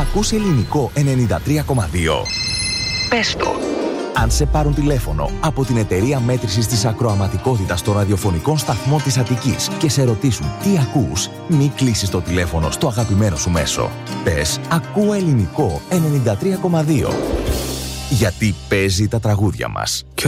Ακούς ελληνικό 93,2. Πες το. Αν σε πάρουν τηλέφωνο από την εταιρεία μέτρησης της ακροαματικότητας των ραδιοφωνικών σταθμών της Αττικής και σε ρωτήσουν τι ακούς, μη κλείσεις το τηλέφωνο στο αγαπημένο σου μέσο. Πες «Ακούω ελληνικό 93,2». Γιατί παίζει τα τραγούδια μας.